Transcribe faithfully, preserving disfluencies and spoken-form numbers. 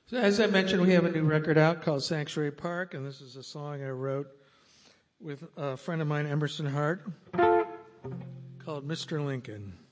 So as I mentioned, we have a new record out called Sanctuary Park, and this is a song I wrote with a friend of mine, Emerson Hart, called Mister Lincoln.